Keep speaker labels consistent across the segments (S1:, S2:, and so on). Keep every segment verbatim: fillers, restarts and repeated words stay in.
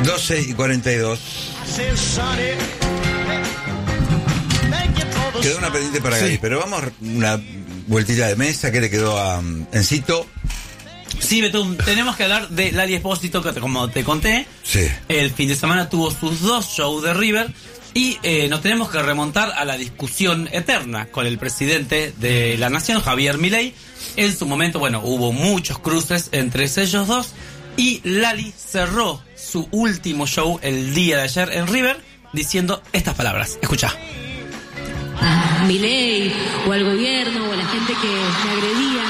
S1: doce y cuarenta y dos. Quedó una pendiente para
S2: Sí.
S1: Gaby, pero vamos una vueltita de mesa. ¿Qué le quedó a um, Encito?
S3: Sí, Betún, tenemos que hablar de Lali Espósito, que como te conté,
S1: Sí.
S3: el fin de semana tuvo sus dos shows de River y eh, nos tenemos que remontar a la discusión eterna con el presidente de la Nación, Javier Milei. En su momento, bueno, hubo muchos cruces entre ellos dos y Lali cerró su último show el día de ayer en River diciendo estas palabras. Escuchá.
S4: A Milei o al gobierno o a la gente que me agredía,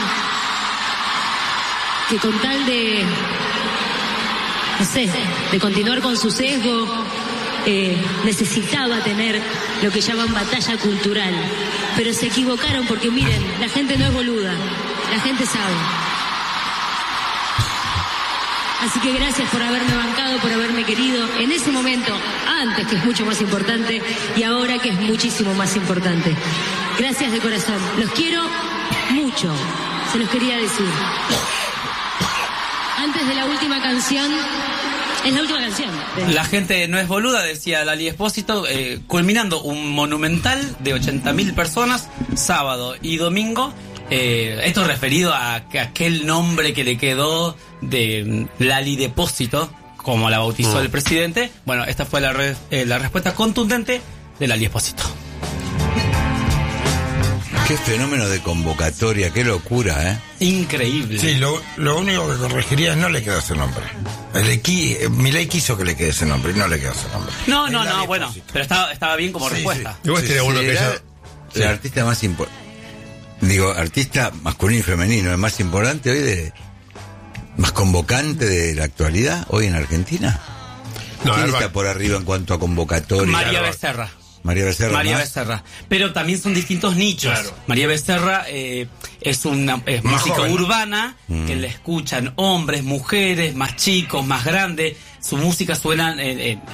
S4: que con tal de, no sé, de continuar con su sesgo, eh, necesitaba tener lo que llaman batalla cultural. Pero se equivocaron porque miren, la gente no es boluda, la gente sabe. Así que gracias por haberme bancado, por haberme querido en ese momento, antes, que es mucho más importante, y ahora, que es muchísimo más importante. Gracias de corazón. Los quiero mucho. Se los quería decir. Antes de la última canción, es la última canción.
S3: La gente no es boluda, decía Lali Espósito, eh, culminando un monumental de ochenta mil personas, sábado y domingo. Eh, esto referido a que aquel nombre que le quedó de Lali Depósito, como la bautizó
S5: Mm.
S3: el presidente. Bueno, esta fue la, re- eh, la respuesta contundente de Lali Espósito.
S1: Qué fenómeno de convocatoria, qué locura, ¿eh?
S3: Increíble.
S2: Sí, lo, lo único que corregiría es no le quedó ese nombre. El equi, Milei quiso que le quede ese nombre y no le quedó ese nombre.
S3: No, no,
S2: Es Lali
S3: no, bueno,
S2: Espósito.
S3: pero estaba, estaba bien como
S2: Sí,
S3: respuesta.
S5: Igual
S1: Sí,
S5: sería bueno que
S1: será
S5: ella...
S1: el artista más importante. Digo, artista masculino y femenino, el más importante hoy de... más convocante de la actualidad hoy en Argentina.
S5: No,
S1: ¿Quién
S5: Airbag.
S1: está por arriba en cuanto a convocatoria?
S3: María
S5: Claro.
S3: Becerra.
S1: María Becerra.
S3: María
S1: más.
S3: Becerra. Pero también son distintos nichos.
S5: Claro.
S3: María Becerra eh, es una es
S2: Más
S3: música
S2: joven.
S3: urbana
S1: Mm.
S3: que la escuchan hombres, mujeres, más chicos, más grandes. Su música suena eh, eh,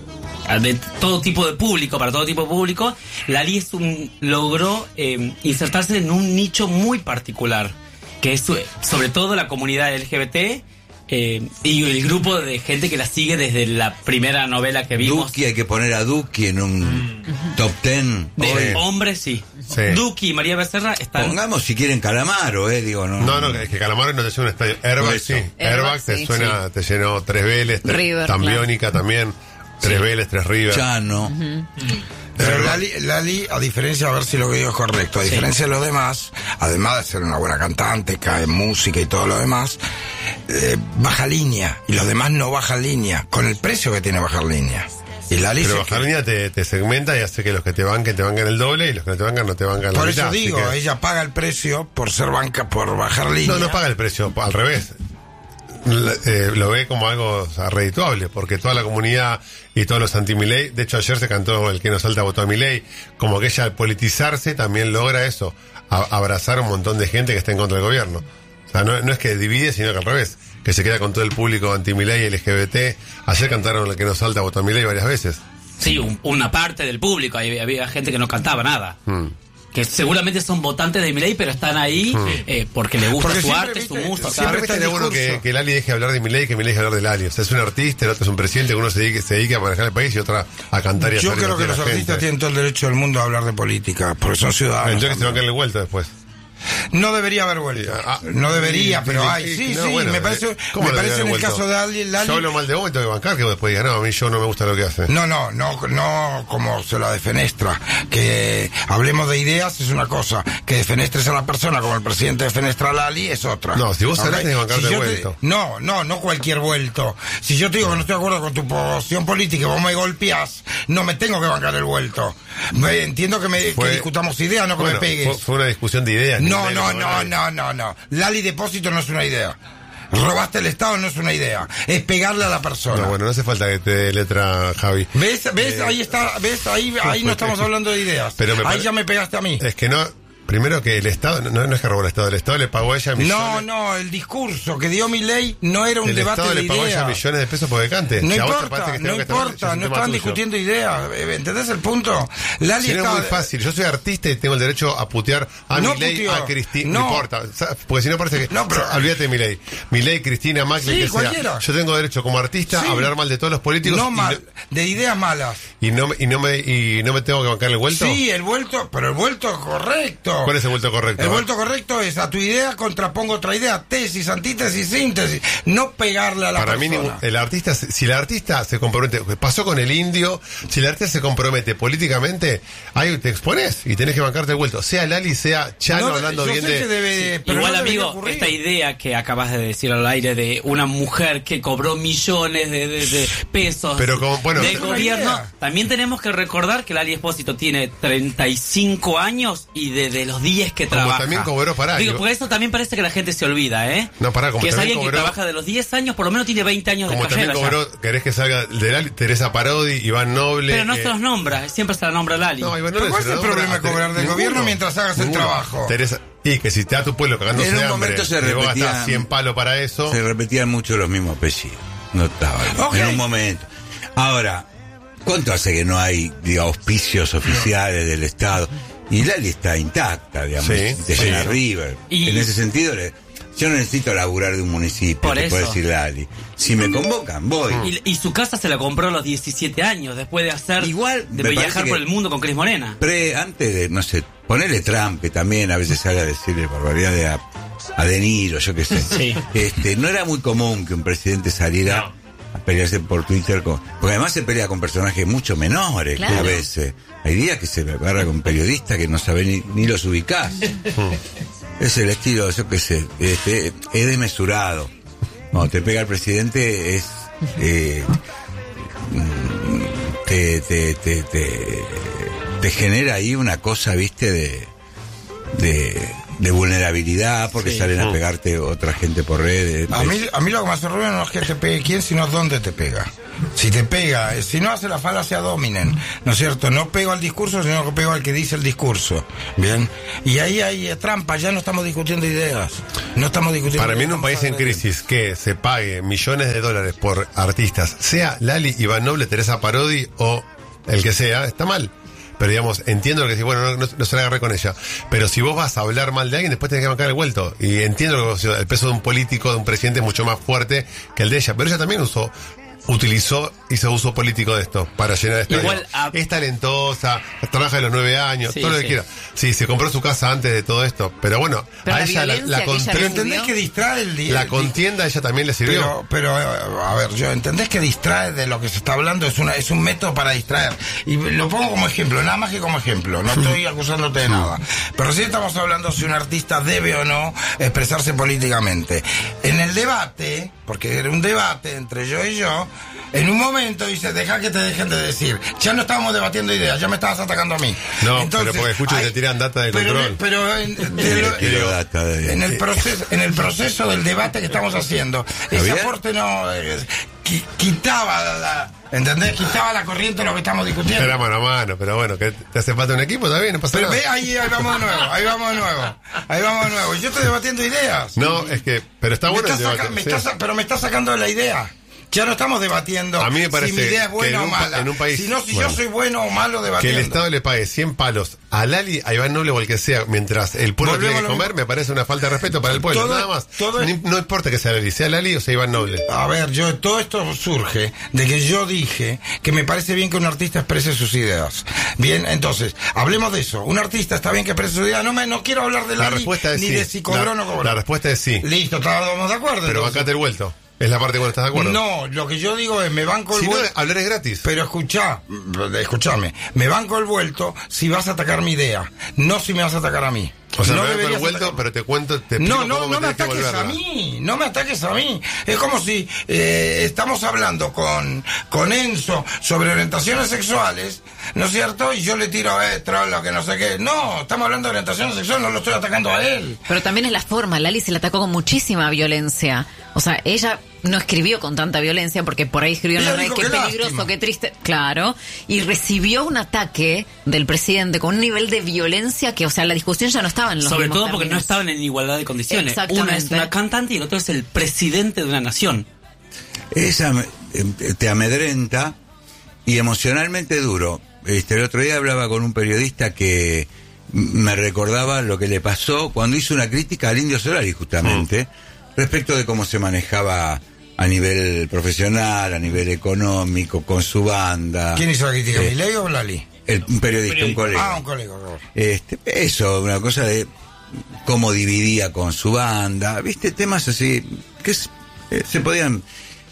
S3: de todo tipo de público, para todo tipo de público. Lali es un, logró eh, insertarse en un nicho muy particular, que es eh, sobre todo la comunidad L G B T. Eh, y el grupo de gente que la sigue desde la primera novela que vimos.
S1: Duki, hay que poner a Duki en un top ten.
S3: De
S1: Hoy.
S3: hombres, sí.
S5: Sí.
S3: Duki y María Becerra están.
S1: Pongamos si quieren Calamaro, eh, digo, no.
S5: No, no, es que Calamaro no te llena un estadio. Airbag
S1: Por eso.
S5: sí.
S6: Airbag,
S5: Airbag te
S6: sí.
S5: suena, te llenó tres Vélez, tres,
S6: River,
S5: Tambiónica también, tres Vélez, tres River.
S1: Chano.
S2: Pero Lali, Lali, a diferencia, a ver si lo que digo es correcto, a diferencia de los demás, además de ser una buena cantante, cae en música y todo lo demás, eh, baja línea, y los demás no bajan línea, con el precio que tiene bajar línea. Y Lali
S5: Pero
S2: se
S5: bajar
S2: que-
S5: línea te, te segmenta y hace que los que te banquen te bancan el doble y los que no te bancan no te bancan la
S2: Por
S5: mitad.
S2: eso
S5: así
S2: digo,
S5: que-
S2: ella paga el precio por ser banca, por bajar línea.
S5: No, no paga el precio, al revés. L- eh, lo ve como algo, o sea, redituable, porque toda la comunidad y todos los anti-Milei, de hecho ayer se cantó El que no salta votó a Milei, como que ella al politizarse también logra eso, a- abrazar a un montón de gente que está en contra del gobierno. O sea, no, no es que divide, sino que al revés, que se queda con todo el público anti-Milei y L G B T. Ayer cantaron El que no salta votó a Milei varias veces.
S3: Sí, un- una parte del público. Había, había gente que no cantaba nada.
S5: Mm.
S3: Que seguramente son votantes de Milei, pero están ahí eh, porque le gusta
S2: Porque
S3: su
S2: siempre,
S3: arte, su
S2: viste,
S3: música.
S2: siempre
S5: Siempre
S2: está el
S5: estaría bueno que,
S2: discurso.
S5: que Lali deje hablar de Milei y que Milei deje hablar de Lali. O sea, es un artista, el otro es un presidente, que uno se dedique, se dedique a manejar el país y otra a cantar y a
S2: Yo
S5: hacer
S2: creo que
S5: divertir a
S2: los
S5: la
S2: artistas
S5: gente.
S2: tienen todo el derecho del mundo a hablar de política, porque son ciudadanos.
S5: Entonces que se van a
S2: también.
S5: caerle vuelta después.
S2: No debería haber vuelto.
S5: Ah,
S2: No debería,
S5: sí,
S2: pero
S5: sí,
S2: hay. Sí,
S5: no,
S2: sí,
S5: bueno,
S2: me parece,
S5: eh, ¿cómo
S2: me
S5: le
S2: parece en
S5: debería
S2: el
S5: haber
S2: caso de
S5: vuelto?
S2: Lali. Lali
S5: Yo hablo mal de vos y tengo que bancar, que después digas, no, a mí yo no me gusta lo que hace.
S2: No, no, no, no como se la defenestra. Que hablemos de ideas es una cosa, que defenestres a la persona como el presidente defenestra a Lali es otra.
S5: No, si vos
S2: ¿Ok?
S5: hablaste de bancarte
S2: Si yo te-
S5: vuelto.
S2: No, no, no cualquier vuelto. Si yo te digo que no estoy de acuerdo con tu posición política y vos me golpeás, no me tengo que bancar el vuelto. Me- entiendo que, me,
S5: Fue-
S2: que discutamos ideas, no que
S5: Bueno,
S2: me pegues.
S5: fue, fue una discusión de ideas.
S2: No,
S5: Milei,
S2: no,
S5: con
S2: no,
S5: Lali.
S2: no, no, no. Lali Depósito no es una idea. Robaste el Estado no es una idea. Es pegarle a la persona.
S5: No, bueno, no hace falta que te dé letra, Javi.
S2: ¿Ves? ¿Ves?
S5: Eh,
S2: ahí está. ¿Ves? Ahí, ahí no estamos hablando de ideas.
S5: Pero me
S2: ahí
S5: pare-
S2: ya me pegaste a mí.
S5: Es que no, primero que el Estado, no, no es que robó el Estado, el Estado le pagó a ella millones.
S2: No, no, el discurso que dio Milei no era un
S5: el
S2: debate
S5: Estado
S2: de
S5: le pagó a ella
S2: ideas.
S5: millones de pesos por cante.
S2: No
S5: Si a vos te
S2: importa,
S5: parece que
S2: no
S5: tengo que estar-
S2: importa,
S5: es un
S2: no
S5: tema
S2: estaban
S5: tuyo.
S2: discutiendo ideas. ¿Entendés el punto? Lali
S5: Si no es
S2: estaba-
S5: muy fácil, yo soy artista y tengo el derecho a putear a
S2: No
S5: Milei,
S2: puteó.
S5: a Cristina,
S2: No.
S5: no importa, sa- porque si no parece que,
S2: No, pero-
S5: o sea, olvídate de Milei, Milei, Cristina, Macri,
S2: Sí,
S5: que
S2: cualquiera.
S5: sea, yo tengo derecho como artista
S2: Sí.
S5: a hablar mal de todos los políticos
S2: No
S5: y,
S2: mal, de ideas malas.
S5: y no, y no me y no me tengo que bancar el vuelto.
S2: Sí, el vuelto, pero el vuelto correcto.
S5: ¿Cuál es el vuelto correcto?
S2: El vuelto correcto es a tu idea contrapongo otra idea, tesis, antítesis, síntesis, no pegarle a la
S5: Para mí,
S2: persona.
S5: ningún- el artista, si el artista se compromete, pasó con el indio, si el artista se compromete políticamente, ahí te expones y tenés que bancarte el vuelto. Sea Lali, sea Chano,
S2: No,
S5: hablando
S2: yo
S5: bien
S2: sé
S5: de.
S2: que debe- pero
S3: Igual,
S2: no debería
S3: amigo,
S2: ocurrir.
S3: esta idea que acabas de decir al aire de una mujer que cobró millones de, de- de pesos
S5: Pero como- bueno,
S3: del
S5: es
S2: una
S3: gobierno,
S2: idea.
S3: también tenemos que recordar que Lali Espósito tiene treinta y cinco años y de, de los diez que
S5: Como
S3: trabaja.
S5: también cobró, pará,
S3: Digo,
S5: digo-
S3: porque eso también parece que la gente se olvida, ¿eh?
S5: No, pará, como
S3: que es
S5: también
S3: alguien que
S5: cobró-
S3: trabaja de los diez años, por lo menos tiene veinte años
S5: Como
S3: de
S5: también
S3: carrera. ya.
S5: cobró, querés que salga de Lali, Teresa Parodi, Iván Noble.
S3: Pero no
S5: eh,
S3: se los nombra, siempre se la nombra Lali.
S5: No, Iván
S2: ¿Pero
S5: Noble
S2: cuál
S5: se
S2: es
S5: lo
S2: el
S5: nombra
S2: problema
S5: a
S2: de cobrar del
S5: Ninguno.
S2: gobierno mientras hagas el
S5: Ninguno.
S2: trabajo?
S5: Teresa, y que si te da tu pueblo cagándose
S1: En un
S5: de hambre,
S1: momento se
S5: y vos
S1: repetían-
S5: gastás cien palos para eso.
S1: Se repetían mucho los mismos apellidos. No estaba bien.
S2: Ok.
S1: En un momento. Ahora, ¿cuánto hace que no hay, digo, auspicios oficiales del Estado? Y Lali está intacta, digamos,
S5: Sí,
S1: de
S5: sí.
S1: Llena River.
S3: Y-
S1: En ese sentido, le- yo no necesito laburar de un municipio,
S3: Por
S1: te puede
S3: eso.
S1: decir Lali. Si me convocan, voy.
S3: Y, y su casa se la compró a los diecisiete años, después de hacer,
S1: Igual,
S3: de
S1: me
S3: viajar
S1: parece
S3: por
S1: que-
S3: el mundo con Cris Morena.
S1: Pre, antes de, no sé, ponerle Trump, que también a veces sale a decirle barbaridades a, a De Niro, yo qué sé.
S3: Sí.
S1: Este, no era muy común que un presidente saliera
S3: No.
S1: a pelearse por Twitter con, porque además se pelea con personajes mucho menores
S6: Claro.
S1: que a veces. Hay días que se agarra con periodistas que no saben ni, ni los ubicás. Es el estilo, yo qué sé, este, es desmesurado. Cuando te pega el presidente es eh, mm, te, te, te, te, te genera ahí una cosa, viste, de de, de vulnerabilidad porque
S3: Sí.
S1: salen a pegarte otra gente por redes.
S2: A mí, a mí lo que me hace ruido no es que te pegue quién, sino dónde te pega. Si te pega, eh, si no hace la falacia dominen, ¿no es cierto? No pego al discurso, sino que pego al que dice el discurso. Bien. Y ahí hay eh, trampa, ya no estamos discutiendo ideas. No estamos discutiendo
S5: Para mí en un
S2: estamos
S5: país en
S2: agrediendo.
S5: crisis que se pague millones de dólares por artistas, sea Lali, Iván Noble, Teresa Parodi o el que sea, está mal. Pero digamos, entiendo lo que decís, bueno, no, no, no se la agarré con ella. Pero si vos vas a hablar mal de alguien, después tenés que bancar el vuelto. Y entiendo lo que vos decís, el peso de un político, de un presidente es mucho más fuerte que el de ella. Pero ella también usó, utilizó, hizo uso político de esto para llenar esto.
S3: Igual, a-
S5: Es talentosa, trabaja de los nueve años,
S3: Sí,
S5: todo lo que
S3: sí.
S5: quiera. Sí, se compró su casa antes de todo esto. Pero bueno,
S6: Pero
S5: a
S6: la
S5: ella la,
S6: violencia
S5: la
S6: que ella
S5: contra-
S2: Pero
S6: recibió.
S2: entendés que distrae el día.
S5: la contienda a ella también le sirvió.
S2: Pero, pero, eh, a ver, yo, ¿entendés que distrae de lo que se está hablando? Es una es un método para distraer. Y lo pongo como ejemplo, nada más que como ejemplo. No estoy acusándote de nada. Pero sí estamos hablando si un artista debe o no expresarse políticamente. En el debate, porque era un debate entre yo y yo, en un momento dice, deja que te dejen de decir. Ya no estábamos debatiendo ideas, ya me estabas atacando a mí.
S5: No, pero porque escucho que
S2: hay-
S5: te tiran data de
S2: pero,
S5: control.
S2: Pero en, de lo-
S1: Quiero data de-
S2: en el proceso, en el proceso del debate que estamos haciendo, ese
S1: bien?
S2: aporte no eh, qui- quitaba la, la- ¿entendés? Quitaba la corriente de lo que estamos discutiendo.
S5: Era mano a mano, pero bueno, que te hace falta un equipo, está bien, no pasa
S2: Pero
S5: nada.
S2: ve, ahí, ahí vamos de nuevo, ahí vamos de nuevo, ahí vamos de nuevo. Yo estoy debatiendo ideas.
S5: No, es que, pero está
S2: Me
S5: bueno el
S2: estás saca-
S5: debate.
S2: me
S5: sí.
S2: estás sa- pero me está sacando de la idea. Ya no estamos debatiendo
S5: A mí me parece
S2: si mi idea es
S5: que
S2: buena
S5: en
S2: o
S5: un pa-
S2: mala.
S5: en un país-
S2: si no, si
S5: bueno,
S2: yo soy bueno o malo
S5: Que
S2: debatiendo.
S5: el Estado le pague cien palos a Lali, a Iván Noble o al que sea, mientras el pueblo
S2: Volvemos
S5: tiene
S2: a
S5: que
S2: lo
S5: comer,
S2: mismo.
S5: me parece una falta de respeto para el pueblo,
S2: Todo-
S5: nada más.
S2: todo-
S5: Ni- no importa que sea Lali, sea Lali o sea Iván Noble.
S2: A ver, yo todo esto surge de que yo dije que me parece bien que un artista exprese sus ideas. Bien, entonces, hablemos de eso. Un artista está bien que exprese sus ideas. No me no quiero hablar de
S5: La
S2: Lali
S5: respuesta es
S2: ni
S5: sí.
S2: de si cobró
S5: la,
S2: o no cobró.
S5: la respuesta es sí.
S2: Listo, estábamos de acuerdo.
S5: Pero
S2: entonces.
S5: bancate el vuelto. Es la parte cuando estás de acuerdo.
S2: No, lo que yo digo es me banco el
S5: Si no,
S2: vuelto.
S5: hablar es gratis.
S2: Pero escuchá, escuchame, me banco el vuelto si vas a atacar mi idea, no si me vas a atacar a mí.
S5: O sea,
S2: no
S5: me banco el
S2: deberías
S5: vuelto,
S2: atacar-
S5: pero te cuento, te explico
S2: No, no,
S5: cómo
S2: no me
S5: tenés que
S2: ataques a
S5: volverla.
S2: mí, no me ataques a mí. Es como si eh, estamos hablando con, con Enzo sobre orientaciones sexuales, ¿no es cierto? Y yo le tiro a esto, lo que no sé qué. No, estamos hablando de orientación sexual, no lo estoy atacando a él.
S6: Pero también es la forma. Lali se le atacó con muchísima violencia. O sea, ella no escribió con tanta violencia, porque por ahí escribió en
S2: Ella
S6: la red,
S2: dijo,
S6: qué
S2: qué
S6: peligroso,
S2: lástima.
S6: qué triste, claro, y recibió un ataque del presidente con un nivel de violencia que, o sea, la discusión ya no estaba en los
S3: Sobre
S6: mismos
S3: todo porque no
S6: términos.
S3: estaban en igualdad de condiciones.
S6: Exactamente.
S3: Una es una cantante y el otro es el presidente de una nación.
S1: Esa eh, te amedrenta y emocionalmente duro. Este, el otro día hablaba con un periodista que me recordaba lo que le pasó cuando hizo una crítica al Indio Solari, justamente, mm. respecto de cómo se manejaba a nivel profesional, a nivel económico, con su banda.
S2: ¿Quién hizo la crítica,
S1: Eh,
S2: Milei o Lali?
S1: El, un periodista, un colega.
S2: Ah, un colega. Horror.
S1: Este, eso, una cosa de cómo dividía con su banda, viste, temas así, que es, eh, se podían,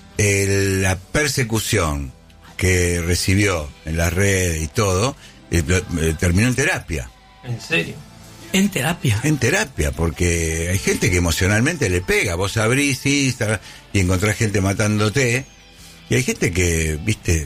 S1: eh, la persecución que recibió en las redes y todo, eh, eh, terminó en terapia.
S3: ¿En serio? En terapia.
S1: En terapia, porque hay gente que emocionalmente le pega, vos abrís Instagram y encontrás gente matándote, y hay gente que, viste,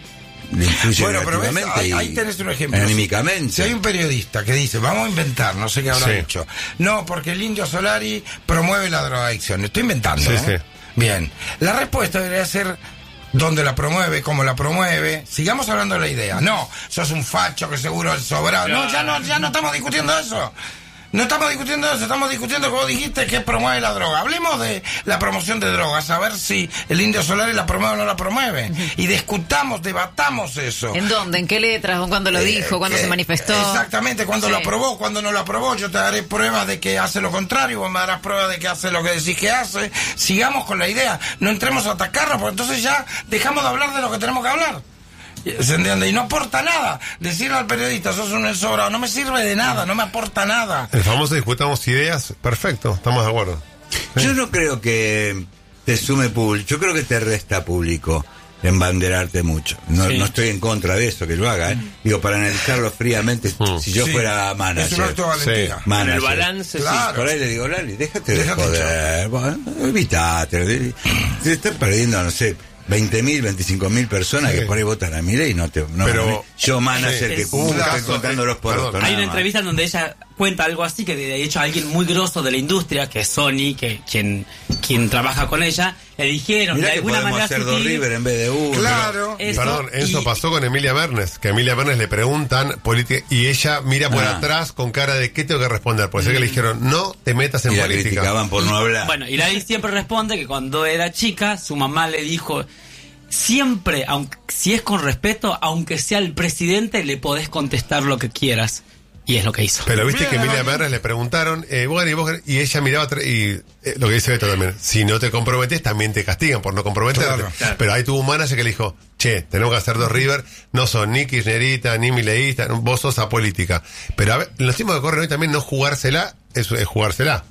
S1: le influye
S2: Bueno, pero ves,
S1: negativamente
S2: ahí,
S1: y
S2: ahí tenés un ejemplo.
S1: anímicamente.
S2: Si hay un periodista que dice, vamos a inventar, no sé qué habrá
S5: Sí.
S2: dicho. No, porque el Indio Solari promueve la drogadicción. Estoy inventando,
S5: Sí,
S2: ¿eh?
S5: sí.
S2: Bien. La respuesta debería ser dónde la promueve, cómo la promueve. Sigamos hablando de la idea. No, sos un facho que seguro es sobrado. No, ya no, ya no estamos discutiendo eso. No estamos discutiendo eso, estamos discutiendo, como dijiste, que promueve la droga. Hablemos de la promoción de drogas, a ver si el Indio Solari la promueve o no la promueve. Y discutamos, debatamos eso.
S6: ¿En dónde? ¿En qué letras? ¿Cuándo lo
S2: Eh,
S6: dijo? ¿Cuándo
S2: que-
S6: se manifestó?
S2: Exactamente, cuando
S6: Sí.
S2: lo aprobó, cuando no lo aprobó. Yo te daré pruebas de que hace lo contrario, vos me darás pruebas de que hace lo que decís que hace. Sigamos con la idea, no entremos a atacarnos, porque entonces ya dejamos de hablar de lo que tenemos que hablar. ¿Se entiende? Y no aporta nada. Decirle al periodista, sos un sobrado, no me sirve de nada, no me aporta nada.
S5: El famoso discutamos ideas, perfecto, estamos de acuerdo.
S1: Yo no creo que te sume público, yo creo que te resta público embanderarte mucho. No,
S3: Sí.
S1: no estoy en contra de eso, que lo haga, ¿eh? Digo, para analizarlo fríamente,
S5: Mm.
S1: si yo
S2: Sí.
S1: fuera
S2: Es
S1: manager.
S2: un acto de valentía.
S5: Sí.
S1: manager,
S3: En el balance,
S2: Claro.
S1: por ahí le digo, Lali, déjate,
S2: Déjate
S1: de joder, bueno, evitate, de- te estás perdiendo, no sé, veinte mil, veinticinco mil personas
S5: Sí.
S1: que por ahí votan a Milei y no te... No,
S5: Pero-
S1: yo manager
S5: Sí.
S1: que
S3: Es
S5: un
S1: estoy
S5: caso,
S1: contando los
S5: perdón,
S1: porotos.
S3: Hay
S1: nada
S3: una
S1: más.
S3: entrevista en donde ella cuenta algo así, que de hecho alguien muy grosso de la industria, que es Sony, que quien, quien trabaja con ella, le dijeron
S1: Mirá
S3: de
S1: que
S3: alguna
S1: podemos
S3: manera
S1: hacer dos
S3: sutil,
S1: River en vez de uno.
S2: Claro.
S3: Eso,
S5: Perdón, eso
S3: y-
S5: pasó con Emilia Mernes, que a Emilia Mernes le preguntan política y ella mira por
S1: Ah.
S5: atrás con cara de ¿qué tengo que responder? Pues sé que le dijeron, no te metas en
S1: Y la
S5: política.
S1: criticaban por no hablar.
S3: Bueno, y Lali siempre responde que cuando era chica, su mamá le dijo, siempre, aunque, si es con respeto, aunque sea el presidente, le podés contestar lo que quieras. Y es lo que hizo.
S5: Pero viste
S2: Bien,
S5: que Emilia
S2: Lali.
S5: Mernes le preguntaron, eh, vos, y, vos, y ella miraba atrás y eh, lo que dice Beto también, si no te comprometes también te castigan por no comprometerte.
S2: Claro,
S3: claro.
S5: Pero ahí tuvo un manager que le dijo, che, tenemos que hacer dos River, no son ni kirchnerita, ni mileísta, vos sos apolítica. Pero a ver, los tiempos que corren hoy también no jugársela, es, es jugársela.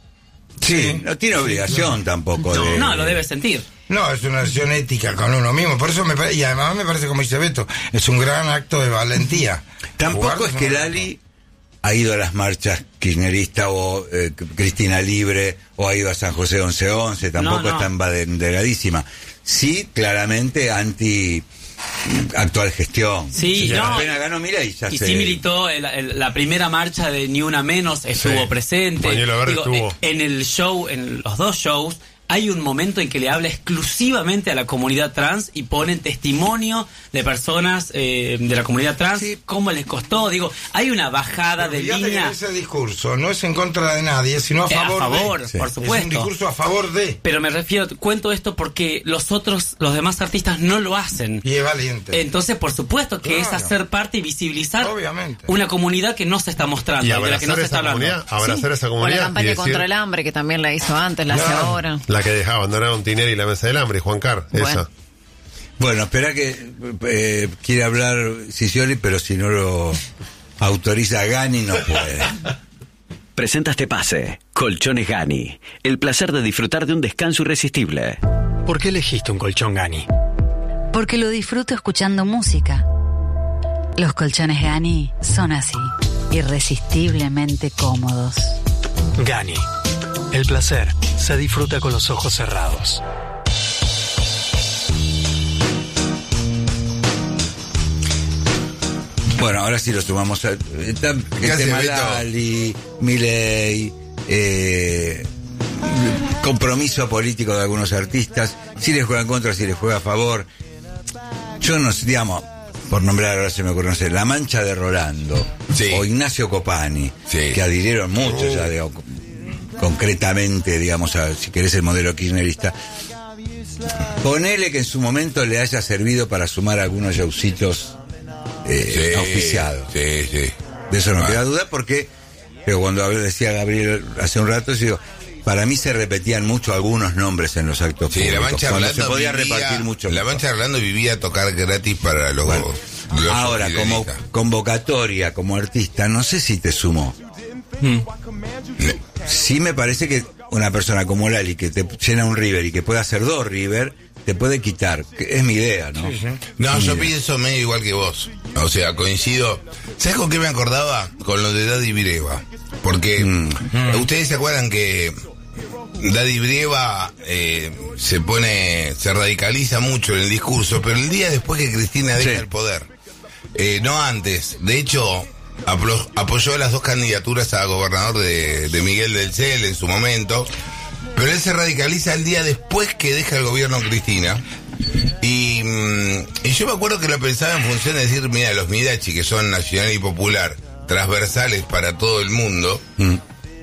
S1: Sí, no tiene obligación tampoco de...
S3: No, lo debe sentir.
S2: No, es una acción ética con uno mismo. Por eso me parece, y además me parece, como dice Beto, es un gran acto de valentía.
S1: Tampoco
S2: Jugar
S1: es que
S2: una-
S1: Lali ha ido a las marchas kirchneristas o eh, Cristina Libre o ha ido a San José once once, tampoco
S3: No, no.
S1: está embanderadísima. Sí, claramente anti actual gestión.
S3: Sí,
S1: Si
S3: no.
S1: apenas ganó Milei, ya
S3: Y
S1: se...
S3: sí militó el- el- la primera marcha de Ni Una Menos, estuvo
S5: Sí.
S3: presente.
S5: Pañuelo verde estuvo.
S3: eh, En el show, en los dos shows, hay un momento en que le habla exclusivamente a la comunidad trans y ponen testimonio de personas eh, de la comunidad trans,
S1: Sí.
S3: cómo les costó. Digo, hay una bajada de
S2: Fíjate que
S3: línea.
S2: ese discurso no es en contra de nadie, sino a
S3: Eh, a
S2: favor,
S3: favor,
S2: de.
S1: Sí.
S3: por
S2: Es un
S3: supuesto.
S2: discurso a favor de.
S3: Pero me refiero, cuento esto porque los otros, los demás artistas no lo hacen.
S2: Y es valiente.
S3: Entonces, por supuesto que es
S2: Claro.
S3: hacer parte y visibilizar
S2: Obviamente.
S3: una comunidad que no se está mostrando,
S5: Y
S3: de la que no
S5: abrazar
S3: se
S5: esa
S3: está hablando.
S5: comunidad, abrazar esa
S6: O la
S5: comunidad. y
S6: campaña
S5: decir,
S6: contra el hambre, que también la hizo antes, la hace
S2: Claro.
S6: ahora.
S5: la que dejaba abandonar a un Tineri y la mesa del hambre, Juan Carr,
S6: Bueno.
S5: esa.
S1: Bueno, espera que eh, quiere hablar Sicioli, pero si no lo autoriza Gani no puede.
S7: Presenta este pase. Colchones Gani. El placer de disfrutar de un descanso irresistible.
S8: ¿Por qué elegiste un colchón Gani?
S9: Porque lo disfruto escuchando música. Los colchones Gani son así, irresistiblemente cómodos.
S8: Gani. El placer se disfruta con los ojos cerrados.
S1: Bueno, ahora sí lo sumamos a... Está, el
S2: Gracias,
S1: tema
S2: Beto.
S1: Lali, Milei, eh, compromiso político de algunos artistas, si les juega en contra, si les juega a favor. Yo no sé, digamos, por nombrar ahora se me ocurre, no sé, La Mancha de Rolando,
S10: sí.
S1: o Ignacio Copani,
S10: sí.
S1: que adhirieron mucho, ya de, concretamente, digamos, a, si querés el modelo kirchnerista. Ponele que en su momento le haya servido para sumar algunos showcitos eh,
S10: sí,
S1: auspiciados.
S10: Sí, sí.
S1: De eso no
S10: ah.
S1: queda duda, porque pero cuando decía Gabriel hace un rato, digo, para mí se repetían mucho algunos nombres en los actos
S10: sí,
S1: públicos.
S10: La Mancha
S1: cuando
S10: Orlando
S1: se podía
S10: vivía,
S1: repartir mucho.
S10: La Mancha de Orlando vivía a tocar gratis para los,
S1: bueno,
S10: los
S1: ahora, como convocatoria, como artista, no sé si te sumó.
S3: Mm.
S1: Sí me parece que una persona como Lali, que te llena un River y que puede hacer dos River, te puede quitar. Es mi idea, ¿no?
S2: Sí, sí.
S10: No,
S1: es
S10: yo
S1: idea.
S10: pienso medio igual que vos. O sea, coincido. ¿Sabes con qué me acordaba? Con lo de Daddy Brieva. Porque
S1: Mm.
S10: ustedes se acuerdan que Daddy Brieva eh, se pone, se radicaliza mucho en el discurso, pero el día después que Cristina deja
S1: Sí.
S10: el poder, eh, no antes, de hecho apro- apoyó las dos candidaturas a gobernador de, de Miguel del Cel en su momento, pero él se radicaliza el día después que deja el gobierno Cristina. Y, mm, y yo me acuerdo que lo pensaba en función de decir, mira, los Midachi, que son nacional y popular, transversales para todo el mundo,
S1: Mm.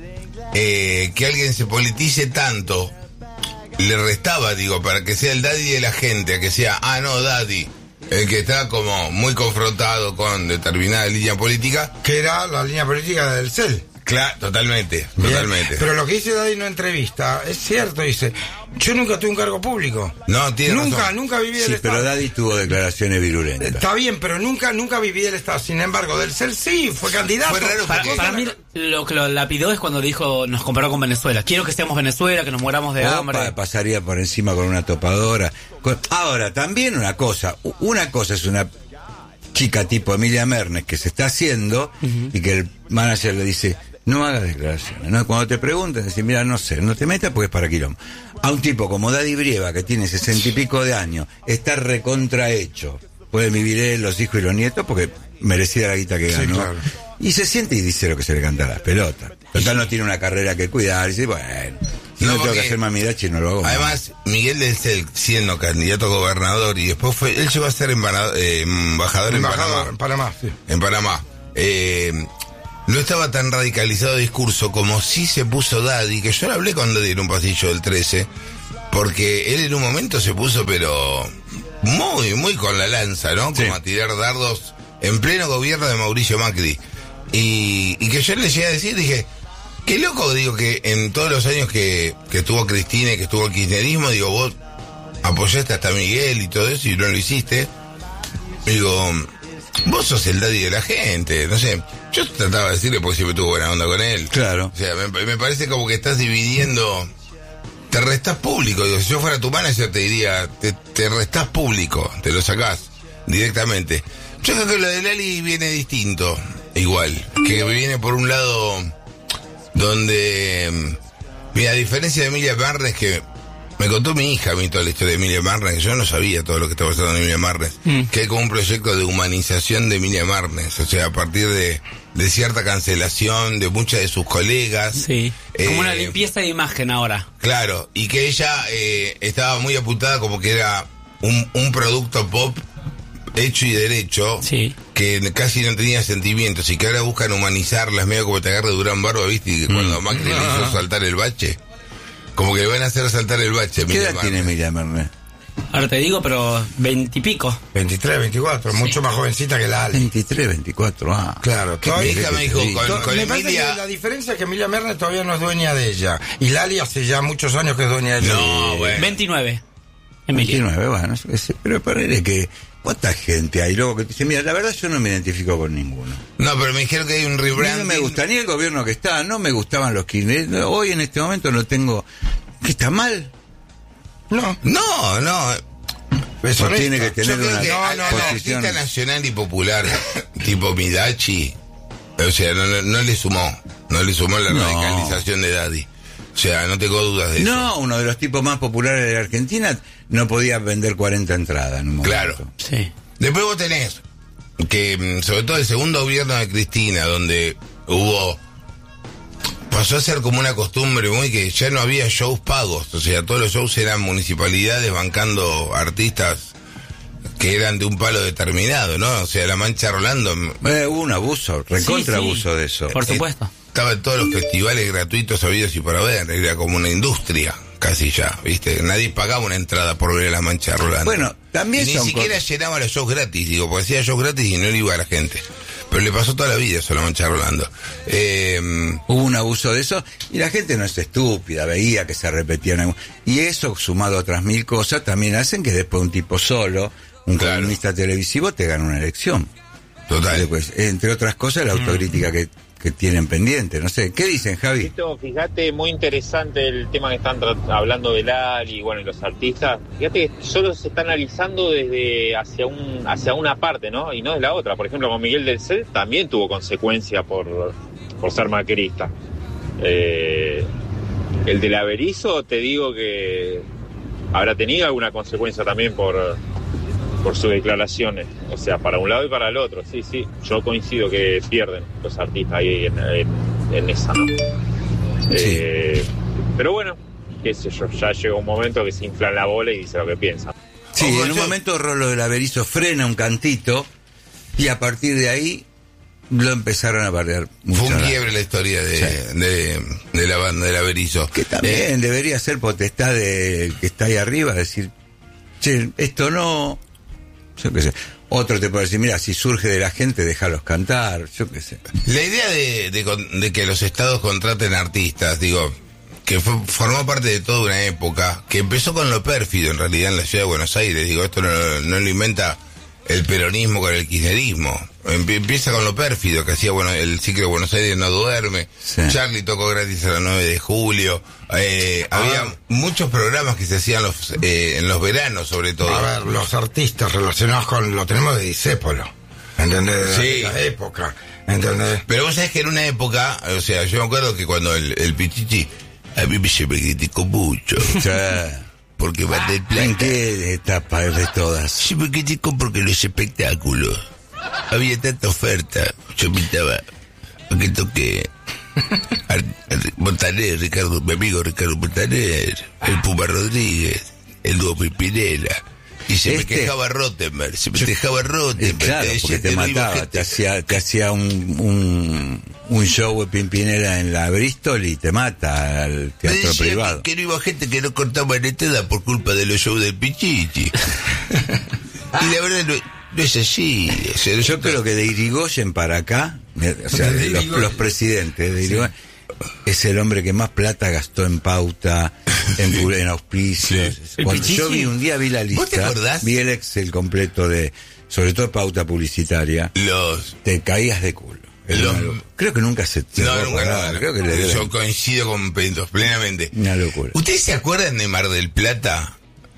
S10: eh, que alguien se politice tanto, le restaba, digo, para que sea el daddy de la gente, a que sea, ah, no, daddy, el que está como muy confrontado con determinada línea política.
S2: Que era la línea política del C E L.
S10: Claro, totalmente,
S2: Bien.
S10: totalmente.
S2: Pero lo que dice Daddy en una entrevista es cierto, dice, yo nunca tuve un cargo público.
S10: No, tiene
S2: Nunca,
S10: razón.
S2: nunca viví del
S1: Sí,
S2: Estado.
S1: pero Daddy tuvo declaraciones virulentas.
S2: Está bien, pero nunca, nunca viví del Estado. Sin embargo, del C E L sí, fue candidato.
S10: Fue raro
S3: Para,
S10: porque-
S3: para mí lo que lo lapidó es cuando dijo, nos comparó con Venezuela. Quiero que seamos Venezuela, que nos muramos de
S1: O
S3: hambre.
S1: pa- pasaría por encima con una topadora. Con- Ahora, también una cosa, u- una cosa es una chica tipo Emilia Mernes que se está haciendo y que el manager le dice, no hagas declaraciones, ¿no? Cuando te preguntan, decir, mira, no sé, no te metas porque es para quilombo. A un tipo como Daddy Brieva, que tiene sesenta y pico de años, está recontrahecho, puede vivir él, los hijos y los nietos, porque merecía la guita que
S2: Sí,
S1: ganó.
S2: claro.
S1: Y se siente y dice lo que se le canta a las pelotas. Total, no tiene una carrera que cuidar, y dice, bueno, si no,
S10: No,
S1: tengo que
S10: porque-
S1: hacer mamidachi, no lo hago.
S10: Además, Miguel del Cel, siendo candidato a gobernador, y después fue, él llegó a ser embana- eh, embajador,
S2: Embajador
S10: en
S2: en
S10: Panamá.
S2: Panamá, sí.
S10: En Panamá. Eh, no estaba tan radicalizado de discurso como sí se puso Daddy, que yo le hablé con Daddy en un pasillo del trece, porque él en un momento se puso, pero muy, muy con la lanza, ¿no?
S1: Sí.
S10: Como a tirar dardos en pleno gobierno de Mauricio Macri. Y, y que yo le llegué a decir, dije, qué loco, digo, que en todos los años que, que estuvo Cristina y que estuvo el kirchnerismo, digo, vos apoyaste hasta Miguel y todo eso y no lo hiciste. Digo, vos sos el daddy de la gente, no sé. Yo trataba de decirle porque siempre tuve buena onda con él.
S1: Claro.
S10: O sea, me, me parece como que estás dividiendo, te restás público. Digo, si yo fuera tu manager te diría, te, te restás público, te lo sacás directamente. Yo creo que lo de Lali viene distinto, igual. Que viene por un lado donde, mira, a diferencia de Emilia Mernes, que me contó mi hija a mí toda la historia de Emilia Mernes, que yo no sabía todo lo que estaba pasando en Emilia Mernes,
S3: Mm.
S10: que hay como un proyecto de humanización de Emilia Mernes, o sea, a partir de, de cierta cancelación de muchas de sus colegas.
S3: Sí.
S10: Eh,
S3: Como una limpieza de imagen ahora.
S10: Claro, y que ella eh, estaba muy apuntada como que era un, un producto pop hecho y derecho,
S3: Sí.
S10: que casi no tenía sentimientos y que ahora buscan humanizarlas, medio como te agarra Durán Barba, ¿viste? Y que cuando Macri le hizo saltar el bache, como que le van a hacer saltar el bache.
S1: ¿Qué
S10: Emilia
S1: edad tiene
S10: Mernes.
S1: Emilia Mernes?
S3: Ahora te digo, pero veintipico.
S2: veintitrés, veinticuatro, mucho más jovencita que la Ali.
S1: veintitrés, veinticuatro, ah.
S2: Claro,
S10: Mi
S2: todavía-
S10: hija me dijo, con,
S2: To-
S10: con
S2: me parece
S10: Emilia...
S2: que la diferencia es que Emilia Mernes todavía no es dueña de ella. Y Lali hace ya muchos años que es dueña de ella.
S10: No, bueno.
S3: veintinueve. Emilia.
S1: veintinueve, bueno, es- pero parece que... ¿Cuánta gente hay luego que te dice, mira, la verdad yo no me identifico con ninguno?
S10: No, pero me dijeron que hay un
S1: A mí
S10: rebranding.
S1: no me gusta ni el gobierno que está, no me gustaban los kirchneristas. Hoy en este momento no tengo... ¿Qué está mal?
S2: No,
S10: No, no.
S2: eso
S1: No tiene que
S10: Yo
S1: tener
S10: creo
S1: una
S10: que
S2: no,
S10: al,
S2: no,
S10: al
S2: no.
S10: artista nacional y popular, tipo Midachi, o sea, no, no, no le sumó, no le sumó la
S1: No.
S10: radicalización de Daddy. O sea, no tengo dudas de eso.
S1: No, uno de los tipos más populares de la Argentina no podía vender cuarenta entradas en un momento.
S10: Claro.
S3: Sí.
S10: Después vos tenés que, mm, sobre todo el segundo gobierno de Cristina, donde hubo pasó a ser como una costumbre muy que ya no había shows pagos, o sea, todos los shows eran municipalidades bancando artistas que eran de un palo determinado, ¿no? O sea, La Mancha Rolando...
S1: Eh, hubo un abuso, recontra
S3: Sí, sí.
S1: abuso de eso.
S3: Por supuesto.
S10: Estaba en todos los festivales gratuitos habidos y por haber, era como una industria, casi ya, ¿viste? Nadie pagaba una entrada por ver a La Mancha Rolando.
S1: Bueno, también
S10: y ni
S1: son
S10: siquiera
S1: cosas-
S10: llenaba los shows gratis, digo, porque hacía shows gratis y no le iba a la gente. Pero le pasó toda la vida eso a La Mancha Rolando. Eh,
S1: Hubo un abuso de eso y la gente no es estúpida, veía que se repetían. Y eso, sumado a otras mil cosas, también hacen que después un tipo solo, un
S10: Claro.
S1: columnista televisivo, te gane una elección.
S10: Total.
S1: Después, entre otras cosas, la autocrítica que, que tienen pendiente. No sé, ¿qué dicen, Javi?
S11: Esto, fíjate, muy interesante el tema que están tra- hablando de Lali y bueno, y los artistas. Fíjate que solo se está analizando desde hacia un hacia una parte, ¿no? Y no de la otra. Por ejemplo, con Miguel del Cel también tuvo consecuencia por, por ser macrista. Eh, el del Averizo, te digo que habrá tenido alguna consecuencia también por, por sus declaraciones. O sea, para un lado y para el otro. Sí, sí. Yo coincido que pierden los artistas ahí en, en, en esa, ¿no? Eh, pero bueno, qué sé yo, ya llega un momento que se inflan la bola y dice lo que piensan.
S1: Sí,
S10: Ojo,
S1: en un
S10: yo-
S1: momento Rolo del Averizo frena un cantito y a partir de ahí lo empezaron a bardear mucho.
S10: Fue un
S1: la-
S10: quiebre la historia de,
S1: Sí.
S10: de, de la banda del Averizo.
S1: Que también
S10: Eh,
S1: debería ser potestad del que está ahí arriba, decir, che, esto no, yo qué sé. Otro te puede decir, mira, si surge de la gente, déjalos cantar, yo qué sé.
S10: La idea de, de con- de que los estados contraten artistas, digo, que fue, formó parte de toda una época, que empezó con lo pérfido en realidad en la ciudad de Buenos Aires, digo, esto no, no lo inventa el peronismo con el kirchnerismo, Empie- empieza con lo pérfido, que hacía bueno el ciclo de Buenos Aires no duerme,
S1: Sí.
S10: Charlie tocó gratis a las nueve de julio, eh, había muchos programas que se hacían los, eh, en los veranos sobre todo.
S2: A ver, los artistas relacionados con... Lo tenemos de Discépolo, ¿entendés? De
S10: Sí.
S2: la época, ¿entendés?
S10: Pero vos sabés que en una época, o sea, yo me acuerdo que cuando el, el Pichichi, a mí se me criticó mucho,
S1: O sea,
S10: porque va del
S1: ¿en
S10: plata.
S1: qué etapa de todas?
S10: Se me criticó porque los espectáculos, había tanta oferta, yo invitaba a que toque a, a Montaner, Ricardo, mi amigo Ricardo Montaner, el Puma Rodríguez, el dúo Pimpinela. Y se
S1: Este-
S10: me quejaba Rottenberg, se me quejaba
S1: Eh,
S10: Rottenberg.
S1: claro,
S10: decía,
S1: porque te
S10: "No iba
S1: mataba,
S10: gente".
S1: te hacía, te hacía un, un, un show de Pimpinela en la Bristol y te mata al
S10: Me
S1: teatro
S10: decía
S1: privado.
S10: Que, que no iba gente que no cortaba la entrada por culpa de los shows del Pichichi. Y la verdad no, no es así. O sea,
S1: Yo
S10: nosotros-
S1: creo que de Irigoyen para acá, o sea,
S2: De
S1: de los,
S2: Irigoyen.
S1: los presidentes de Irigoyen, es el hombre que más plata gastó en pauta, en, pu- en auspicios.
S3: El
S1: Cuando
S3: Pichichi.
S1: yo vi un día vi la
S10: ¿Vos te
S1: lista,
S10: acordás?
S1: vi el Excel completo de, sobre todo pauta publicitaria,
S10: Los...
S1: te caías de culo. Era
S10: Los-
S1: una locura. Creo que nunca se se
S10: No,
S1: fue
S10: nunca,
S1: por
S10: no,
S1: nada.
S10: no.
S1: Creo que le deben-
S10: Yo coincido con Pentos plenamente.
S1: Una locura.
S10: ¿Ustedes se acuerdan de Mar del Plata?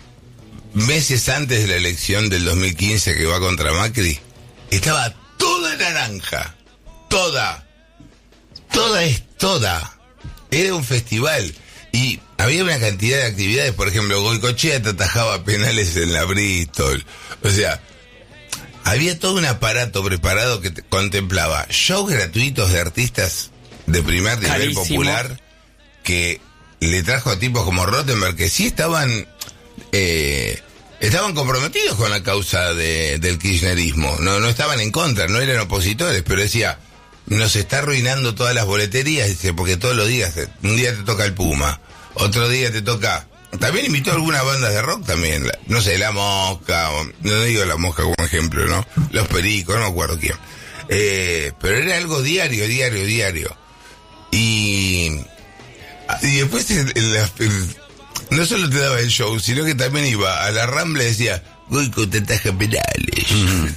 S10: Meses antes de la elección del dos mil quince que va contra Macri, estaba toda naranja. Toda. Toda es toda. Era un festival. Y había una cantidad de actividades. Por ejemplo, Goicochea te atajaba penales en la Bristol. O sea, había todo un aparato preparado que te- contemplaba shows gratuitos de artistas de primer nivel
S3: Carísimo.
S10: popular que le trajo a tipos como Rottenberg que sí estaban eh, estaban comprometidos con la causa de, del kirchnerismo, no, no estaban en contra, no eran opositores, pero decía, nos está arruinando todas las boleterías, dice, porque todos los días, un día te toca el Puma, otro día te toca... También invitó a algunas bandas de rock también, la- no sé, La Mosca, o- no digo La Mosca como ejemplo, ¿no? Los Pericos, no me acuerdo quién. Eh, pero era algo diario, diario, diario. Y... Y después el- el- el- no solo te daba el show, sino que también iba a la Rambla y decía, Goico te ataja penales.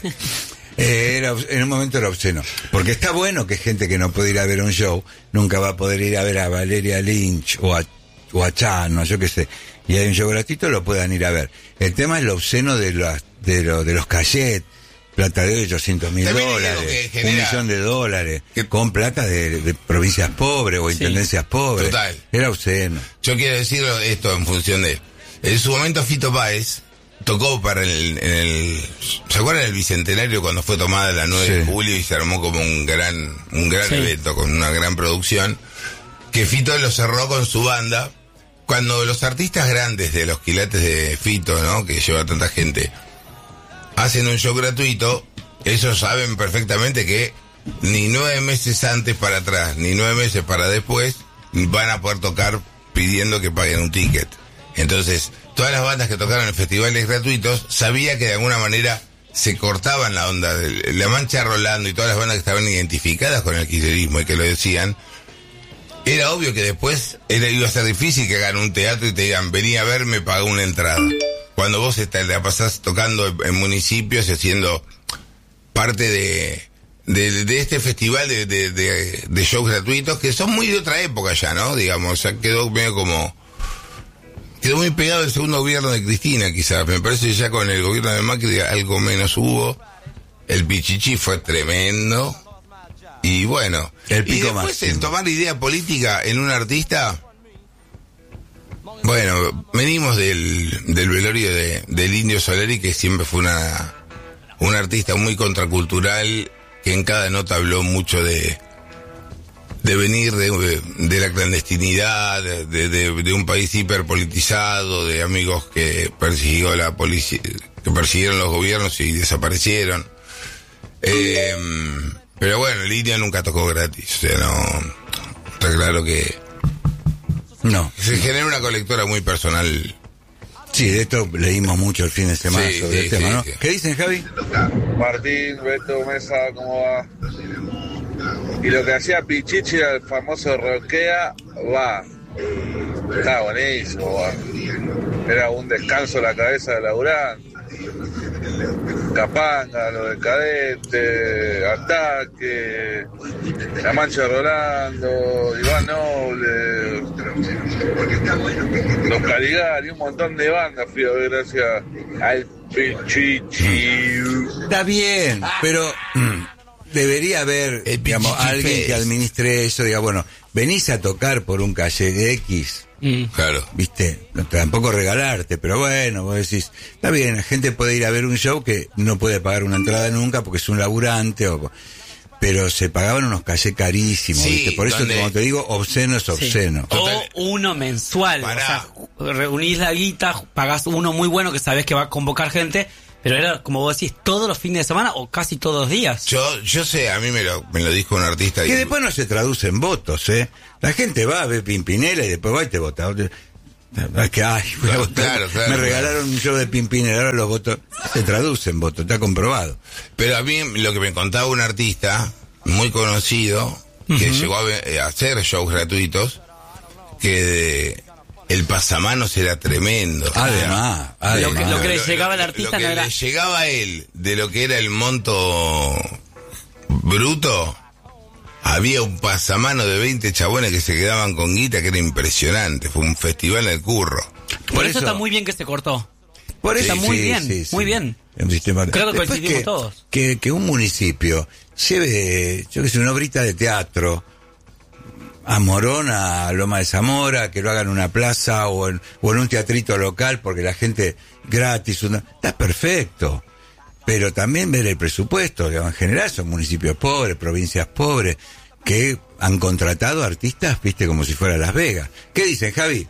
S1: Eh, era, en un momento era obsceno. Porque está bueno que gente que no puede ir a ver un show nunca va a poder ir a ver a Valeria Lynch o a, o a Chano, yo qué sé. Y hay un show gratuito, lo puedan ir a ver. El tema es lo obsceno de, las de, lo, de los cachets, plata de ochocientos mil
S10: También hay algo
S1: dólares,
S10: que
S1: un
S10: genera-
S1: millón de dólares,
S10: que-
S1: con plata de, de provincias pobres o intendencias pobres.
S10: Total.
S1: Era obsceno.
S10: Yo quiero decir esto en función de... En su momento Fito Páez tocó para el... En el ¿se acuerdan del Bicentenario cuando fue tomada la nueve de
S1: Sí.
S10: julio y se armó como un gran un gran
S3: Sí.
S10: evento con una gran producción? que Fito lo cerró con su banda. Cuando los artistas grandes de los quilates de Fito, ¿no? Que lleva tanta gente, hacen un show gratuito, ellos saben perfectamente que ni nueve meses antes para atrás, ni nueve meses para después, van a poder tocar pidiendo que paguen un ticket. Entonces, todas las bandas que tocaron en festivales gratuitos, sabía que de alguna manera se cortaban la onda. De La Mancha Rolando y todas las bandas que estaban identificadas con el kirchnerismo y que lo decían, era obvio que después era, iba a ser difícil que hagan un teatro y te digan, vení a verme, paga una entrada. Cuando vos estás, la pasás tocando en municipios y haciendo parte de, de, de este festival de, de, de, de shows gratuitos, que son muy de otra época ya, ¿no? Digamos, ya quedó medio como... Quedó muy pegado el segundo gobierno de Cristina, quizás. Me parece que ya con el gobierno de Macri algo menos hubo. El pichichi fue tremendo. Y bueno,
S1: el pico
S10: y después
S1: máximo.
S10: El tomar idea política en un artista. Bueno, venimos del, del velorio de, del Indio Solari, que siempre fue una un artista muy contracultural, que en cada nota habló mucho de de venir de, de la clandestinidad, de, de, de un país hiperpolitizado, de amigos que persiguió la policía, que persiguieron los gobiernos y desaparecieron. Eh, pero bueno, el Indio nunca tocó gratis, o sea, no, está claro que
S1: no.
S10: Se genera una colectora muy personal.
S1: Sí, de esto leímos mucho el fin de semana
S10: Sí,
S1: sobre
S10: sí,
S1: el tema,
S10: sí,
S1: ¿no?
S10: sí.
S1: ¿Qué dicen, Javi?
S12: Martín, Beto, Mesa, ¿cómo va? Y lo que hacía Pichichi era el famoso roquea, va. Está buenísimo, va. Era un descanso a la cabeza del laburante. Capanga, los decadentes, Ataque, La Mancha de Rolando, Iván Noble, Los Caligari, un montón de bandas fui a ver gracias al Pichichi.
S1: Está bien, pero mm, debería haber, digamos, alguien que administre eso, diga, bueno, venís a tocar por un calle X.
S3: Mm.
S10: Claro.
S1: Viste, no, tampoco regalarte, pero bueno, vos decís, está bien, la gente puede ir a ver un show que no puede pagar una entrada nunca porque es un laburante, o, pero se pagaban unos cachés carísimos,
S10: Sí,
S1: ¿viste? Por eso,
S10: donde-
S1: como te digo, obsceno es obsceno.
S3: O uno mensual.
S10: Pará.
S3: O sea, reunís la guita, pagás uno muy bueno que sabés que va a convocar gente, pero era, como vos decís, todos los fines de semana o casi todos los días.
S10: Yo, yo sé, a mí me lo, me lo dijo un artista.
S1: Que
S10: y-
S1: después no se traduce en votos, ¿eh? La gente va a ver Pimpinela y después va y te vota. Es que, ay, voy a
S10: Claro,
S1: votar.
S10: claro, claro,
S1: me
S10: claro.
S1: regalaron un show de Pimpinela, ahora los votos se traducen votos, está comprobado.
S10: Pero a mí lo que me contaba un artista muy conocido, que llegó a, ve- a hacer shows gratuitos, que de- el pasamanos era tremendo.
S1: Además, además.
S3: Lo que, lo que le
S10: Lo-
S3: llegaba al
S10: lo-
S3: artista
S10: lo que
S3: no era...
S10: le llegaba a él de lo que era el monto bruto, había un pasamano de veinte chabones que se quedaban con guita que era impresionante. Fue un festival en el curro.
S3: Por,
S1: Por
S3: eso,
S1: eso-
S3: está muy bien que se cortó.
S1: Por
S3: Está
S1: eso,
S3: muy
S1: sí,
S3: bien,
S1: sí, sí.
S3: muy bien.
S1: Un sistema-
S3: Creo que
S1: Después
S3: coincidimos
S1: que,
S3: todos.
S1: Que, que un municipio lleve, yo que sé, una obrita de teatro a Morón, a Loma de Zamora, que lo hagan en una plaza o en, o en un teatrito local porque la gente gratis, una- está perfecto. Pero también ver el presupuesto, digamos, en general son municipios pobres, provincias pobres, que han contratado artistas, viste, como si fuera Las Vegas. ¿Qué dicen, Javi?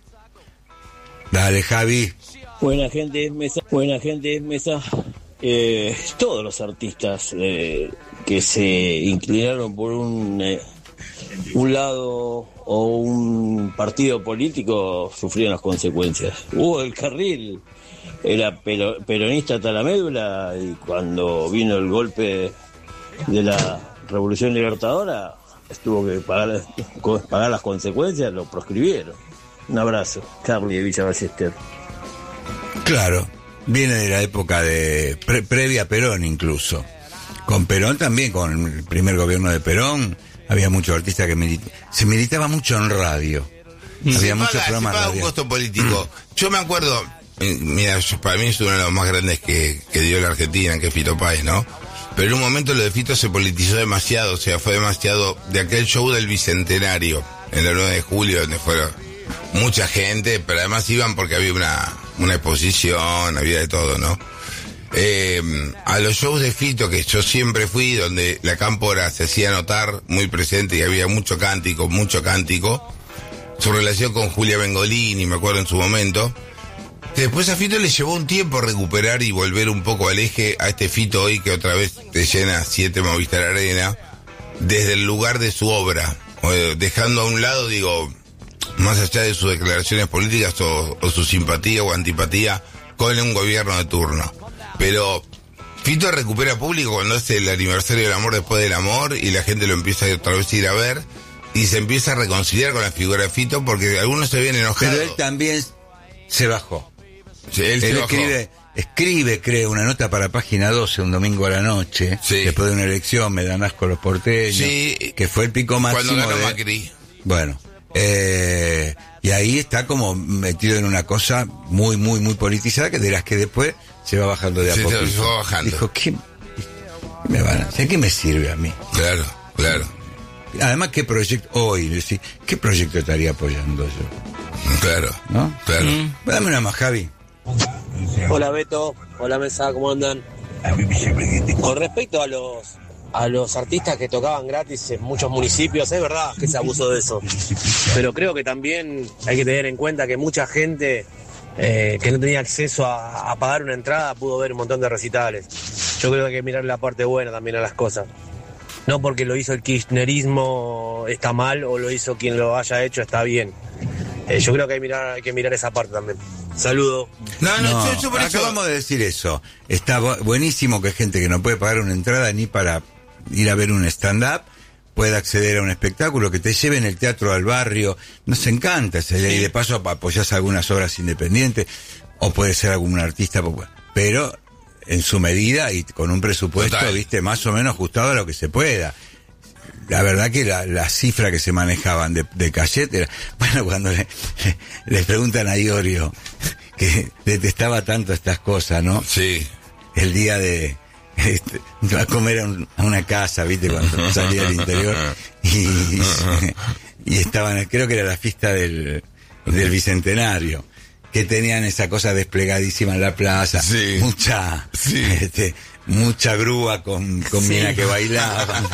S1: Dale, Javi.
S13: Buena gente, Mesa. Buena gente, Mesa. Eh, todos los artistas eh, que se inclinaron por un, eh, un lado o un partido político sufrieron las consecuencias. Hugo del Carril era pelo- peronista hasta la médula y cuando vino el golpe de la Revolución Libertadora tuvo que pagar, pagar las consecuencias, lo proscribieron. Un abrazo, Carly de Villa Ballester.
S1: Claro, viene de la época de pre- previa a Perón incluso. Con Perón también, con el primer gobierno de Perón, había muchos artistas que militaban. Se militaba mucho en radio.
S10: Se
S1: Había
S10: paga,
S1: muchos
S10: se
S1: programas
S10: paga un
S1: radiales.
S10: costo político. Yo me acuerdo, eh, mira, yo- para mí es uno de los más grandes que, que dio la Argentina, que es Fito Páez, ¿no? Pero en un momento lo de Fito se politizó demasiado, o sea, fue demasiado de aquel show del Bicentenario, en el nueve de julio, donde fueron mucha gente, pero además iban porque había una, una exposición, había de todo, ¿no? Eh, a los shows de Fito, que yo siempre fui, donde la cámpora se hacía notar muy presente y había mucho cántico, mucho cántico, su relación con Julia Bengolini, me acuerdo en su momento. Después a Fito le llevó un tiempo recuperar y volver un poco al eje a este Fito hoy que otra vez te llena siete Movistar Arena, desde el lugar de su obra, dejando a un lado, digo, más allá de sus declaraciones políticas o, o su simpatía o antipatía con un gobierno de turno. Pero Fito recupera público cuando es el aniversario del amor después del amor y la gente lo empieza otra vez a ir a ver y se empieza a reconciliar con la figura de Fito porque algunos se vienen enojados.
S1: Pero él también se bajó.
S10: Sí, él,
S1: él
S10: se
S1: escribe, escribe, creo, una nota para Página doce un domingo a la noche,
S10: sí.
S1: después de una elección, me dan asco los porteños,
S10: sí.
S1: que fue el pico máximo.
S10: Cuando ganó
S1: de,
S10: Macri.
S1: Bueno, eh, y ahí está como metido en una cosa muy, muy, muy politizada, que de las que después se va bajando de a
S10: sí,
S1: poquito.
S10: Se va bajando.
S1: Dijo, ¿qué me van a hacer? ¿Qué me sirve a mí?
S10: Claro, claro.
S1: Además, ¿qué proyecto, hoy, decir, qué proyecto estaría apoyando yo?
S10: Claro,
S1: ¿no?
S10: Claro.
S1: Mm. Dame una más, Javi.
S14: Hola Beto, hola Mesa, ¿cómo andan? Con respecto a los a los artistas que tocaban gratis en muchos municipios, es verdad que se abusó de eso, pero creo que también hay que tener en cuenta que mucha gente eh, que no tenía acceso a, a pagar una entrada pudo ver un montón de recitales. Yo creo que hay que mirar la parte buena también a las cosas. No porque lo hizo el kirchnerismo está mal o lo hizo quien lo haya hecho está bien. Eh, yo creo que hay, mirar, hay que mirar esa parte también. Saludo.
S1: No, no, no yo, yo por acabamos eso... de decir eso. Está buenísimo que gente que no puede pagar una entrada ni para ir a ver un stand-up pueda acceder a un espectáculo, que te lleve en el teatro al barrio. Nos encanta esa idea. Sí. Y de paso apoyás algunas obras independientes, o puede ser algún artista, pero en su medida y con un presupuesto, Total. viste, más o menos ajustado a lo que se pueda. La verdad que la, la cifra que se manejaban de, de cachet era, bueno, cuando le, le, les preguntan a Iorio que detestaba tanto estas cosas, ¿no?
S10: Sí.
S1: El día de este, va a comer a, un, a una casa, viste, cuando salía del interior y, y, y estaban, creo que era la fiesta del, del Bicentenario, que tenían esa cosa desplegadísima en la plaza,
S10: sí.
S1: mucha,
S10: sí.
S1: este, mucha grúa con, con sí. mina que bailaban.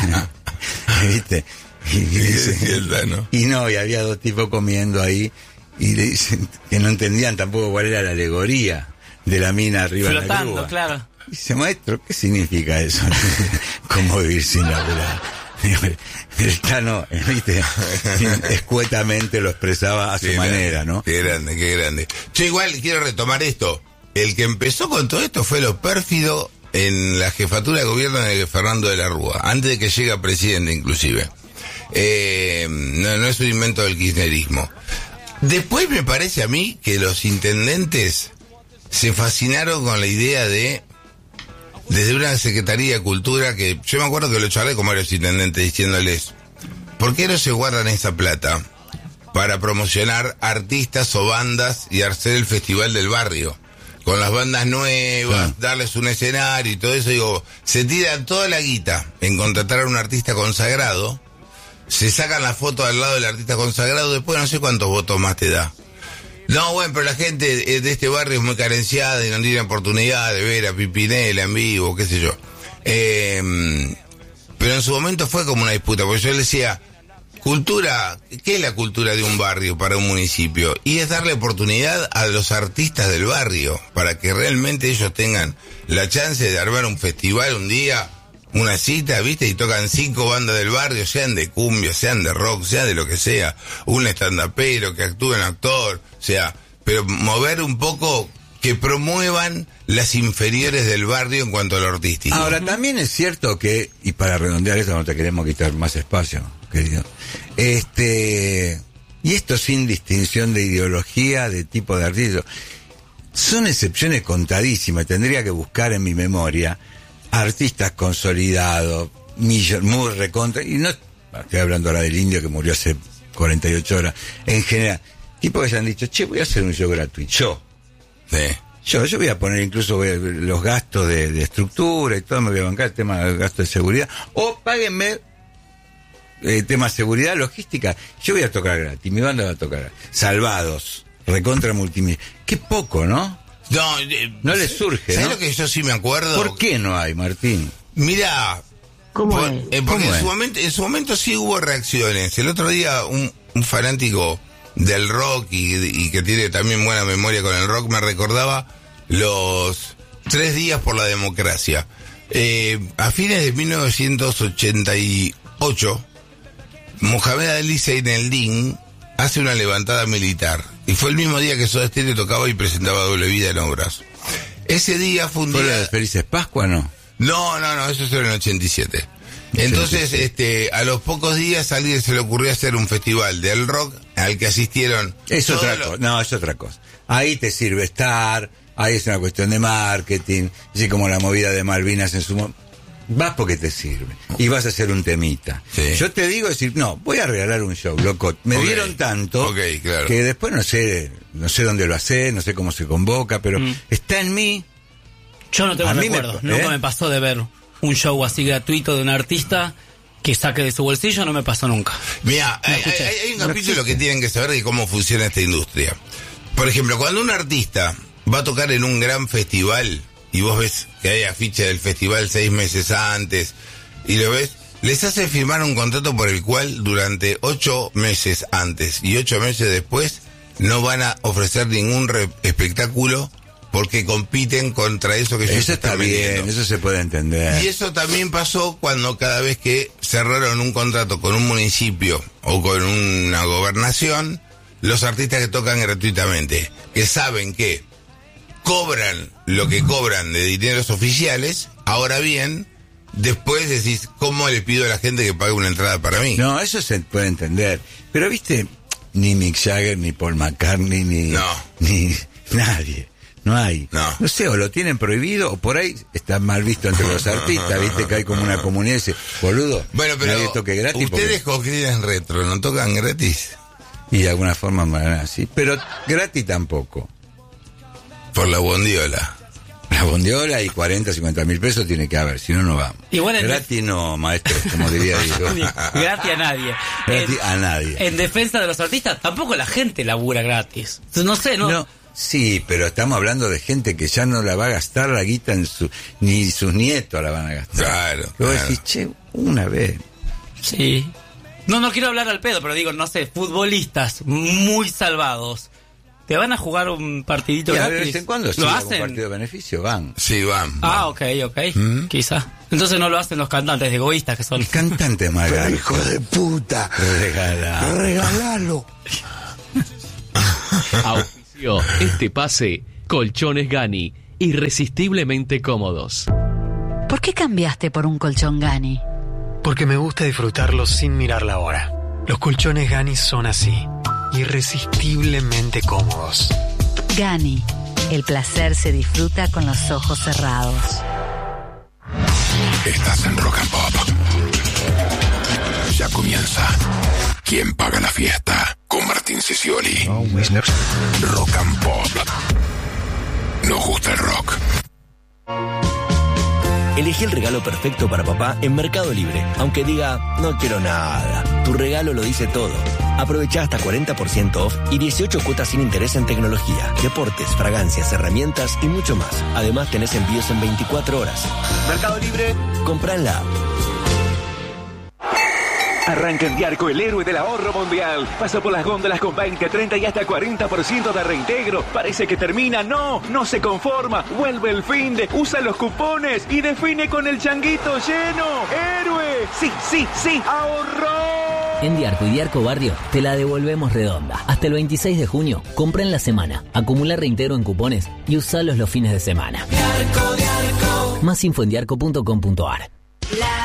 S1: ¿Viste? Y, y, dice,
S10: cierta, ¿no?
S1: y no, y había dos tipos comiendo ahí y le dicen que no entendían tampoco cuál era la alegoría de la mina arriba de la grúa.
S3: Claro.
S1: Y dice, maestro, ¿qué significa eso? ¿Cómo vivir sin laburar? El Tano, ¿viste? Escuetamente lo expresaba a su
S10: qué
S1: manera,
S10: grande,
S1: ¿no?
S10: Qué grande, qué grande. Yo igual quiero retomar esto. El que empezó con todo esto fue lo pérfido en la jefatura de gobierno de Fernando de la Rúa, antes de que llegue a presidente inclusive. Eh, no, no es un invento del kirchnerismo. Después me parece a mí que los intendentes se fascinaron con la idea de, desde una Secretaría de Cultura, que yo me acuerdo que lo charlé con varios intendentes diciéndoles, ¿por qué no se guardan esa plata para promocionar artistas o bandas y hacer el festival del barrio? Con las bandas nuevas, sí. darles un escenario y todo eso, digo, se tira toda la guita en contratar a un artista consagrado, se sacan la foto al lado del artista consagrado, después no sé cuántos votos más te da. No, bueno, pero la gente de este barrio es muy carenciada y no tiene oportunidad de ver a Pimpinela en vivo, qué sé yo. Eh, pero en su momento fue como una disputa, porque yo le decía, cultura, ¿qué es la cultura de un barrio para un municipio? Y es darle oportunidad a los artistas del barrio, para que realmente ellos tengan la chance de armar un festival un día, una cita, ¿viste? Y tocan cinco bandas del barrio, sean de cumbia, sean de rock, sean de lo que sea, un stand-upero que actúe en actor, o sea, pero mover un poco, que promuevan las inferiores del barrio en cuanto a lo artístico.
S1: Ahora, también es cierto que, y para redondear esto, no te queremos quitar más espacio, querido, este, y esto sin distinción de ideología, de tipo de artista, son excepciones contadísimas. Tendría que buscar en mi memoria artistas consolidados, millo, muy recontra, y no estoy hablando ahora del Indio que murió hace cuarenta y ocho horas, en general, tipos que se han dicho, che, voy a hacer un show gratuito, yo,
S10: sí.
S1: yo, yo voy a poner incluso voy a, los gastos de, de estructura y todo, me voy a bancar el tema de gastos de seguridad, o páguenme eh, tema de seguridad, logística, yo voy a tocar gratis, mi banda va a tocar gratis. Salvados, recontra multimedia, qué poco, ¿no?
S10: No, eh,
S1: no le surge,
S10: ¿sabes
S1: ¿no?
S10: lo que yo sí me acuerdo?
S1: ¿Por qué no hay, Martín?
S10: Mira,
S4: ¿Cómo
S10: por-
S4: es?
S10: eh, porque
S1: ¿Cómo
S10: en
S1: es?
S10: su momento, en su momento sí hubo reacciones. El otro día un, un fanático del rock y, y que tiene también buena memoria con el rock me recordaba los tres días por la democracia. Eh, a fines de mil novecientos ochenta y ocho, Mohamed Ali Zaineldin hace una levantada militar y fue el mismo día que Soda Stereo tocaba y presentaba Doble Vida en obras. Ese día fue un
S1: ¿Fue
S10: día...
S1: la de Felices Pascua, no?
S10: No, no, no, eso fue en el ochenta y siete. Entonces, este, a los pocos días a alguien se le ocurrió hacer un festival del rock al que asistieron.
S1: Es
S10: todos
S1: otra
S10: los-
S1: cosa. No, es otra cosa. Ahí te sirve estar, ahí es una cuestión de marketing, así como la movida de Malvinas en su momento. Vas porque te sirve. Y vas a hacer un temita.
S10: Sí.
S1: Yo te digo, decir, no, voy a regalar un show, loco. Me
S10: Ok,
S1: dieron tanto
S10: ok, claro.
S1: que después no sé, no sé dónde lo hace, no sé cómo se convoca, pero
S3: Mm.
S1: está en mí.
S3: Yo no tengo
S1: A mí me-
S3: recuerdos. Nunca
S1: ¿eh?
S3: me pasó de ver un show así gratuito de un artista que saque de su bolsillo, no me pasó nunca.
S10: Mira,
S3: No
S10: hay,
S3: escuché.
S10: hay- hay un
S3: No
S10: capítulo
S3: existe.
S10: que tienen que saber de cómo funciona esta industria. Por ejemplo, cuando un artista va a tocar en un gran festival y vos ves que hay afiche del festival seis meses antes y lo ves, les hace firmar un contrato por el cual durante ocho meses antes y ocho meses después no van a ofrecer ningún re- espectáculo porque compiten contra eso que ellos
S1: Eso está
S10: están
S1: bien,
S10: vendiendo.
S1: eso se puede entender.
S10: Y eso también pasó cuando cada vez que cerraron un contrato con un municipio o con una gobernación, los artistas que tocan gratuitamente, que saben que cobran lo que cobran de dineros oficiales, ahora bien, después decís, ¿cómo le pido a la gente que pague una entrada para mí?
S1: No, eso se puede entender. Pero viste, ni Mick Jagger, ni Paul McCartney, ni,
S10: No.
S1: ni nadie. No hay.
S10: No.
S1: No sé, o lo tienen prohibido, o por ahí está mal visto entre los artistas, viste que hay como una comunidad y dice, boludo,
S10: Bueno, pero
S1: nadie toque gratis.
S10: ustedes
S1: porque-
S10: con en retro, ¿no tocan gratis?
S1: Y de alguna forma van así, pero gratis tampoco.
S10: Por la bondiola.
S1: La bondiola y cuarenta, cincuenta mil pesos tiene que haber, si no, no vamos.
S3: Igual en-
S1: Gratis no, maestro, como diría yo.
S3: Gratis a nadie.
S1: Gratis
S3: En-
S1: a nadie.
S3: En defensa de los artistas, tampoco la gente labura gratis. No sé, no.
S1: No, sí, pero estamos hablando de gente que ya no la va a gastar la guita en su, ni sus nietos la van a gastar.
S10: Claro,
S1: Que vos
S10: claro.
S1: decís, che, una vez.
S3: Sí. No, no quiero hablar al pedo, pero digo, no sé, futbolistas muy salvados. ¿Te van a jugar un partidito
S1: Y a
S3: gratis?
S1: de vez en cuando sí,
S3: ¿Lo
S1: algún
S3: hacen?
S1: partido de beneficio van.
S10: Sí, van.
S3: Ah, ok, ok.
S1: ¿Mm?
S3: Quizá. Entonces no lo hacen los cantantes egoístas que son.
S1: El cantante más grande.
S2: Hijo de puta.
S1: Regala.
S2: Regalalo.
S15: Auspicio este pase, Colchones Gani, irresistiblemente cómodos.
S9: ¿Por qué cambiaste por un colchón Gani?
S8: Porque me gusta disfrutarlo sin mirar la hora. Los colchones Gani son así, irresistiblemente cómodos.
S9: Gani, el placer se disfruta con los ojos cerrados.
S16: Estás en Rock and Pop. Ya comienza. ¿Quién paga la fiesta? Con Martín Sicioli. Rock and Pop. Nos gusta el rock.
S17: Elegí el regalo perfecto para papá en Mercado Libre. Aunque diga, no quiero nada. Tu regalo lo dice todo. Aprovecha hasta cuarenta por ciento off y dieciocho cuotas sin interés en tecnología, deportes, fragancias, herramientas y mucho más. Además tenés envíos en veinticuatro horas. Mercado Libre, compra en la app.
S18: Arranca en Diarco, el héroe del ahorro mundial. Pasa por las góndolas con veinte, treinta y hasta cuarenta por ciento de reintegro. Parece que termina. No, no se conforma. Vuelve el fin de, usa los cupones y define con el changuito lleno. ¡Héroe! Sí, sí, sí, ahorró.
S19: En Diarco y Diarco Barrio te la devolvemos redonda. Hasta el veintiséis de junio, compra en la semana, acumula reintegro en cupones y usalos los fines de semana. Diarco, Diarco. Más info en diarco punto com punto ar.